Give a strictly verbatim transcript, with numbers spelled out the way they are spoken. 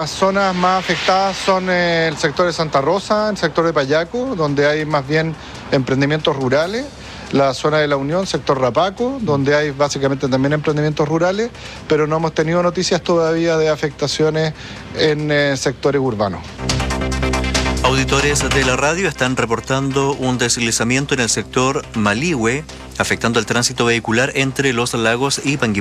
Las zonas más afectadas son eh, el sector de Santa Rosa, el sector de Payaco, donde hay más bien emprendimientos rurales, la zona de La Unión, sector Rapaco, donde hay básicamente también emprendimientos rurales, pero no hemos tenido noticias todavía de afectaciones en eh, sectores urbanos. Auditores de la radio están reportando un deslizamiento en el sector Malihue, afectando el tránsito vehicular entre Los Lagos y Panguipulli.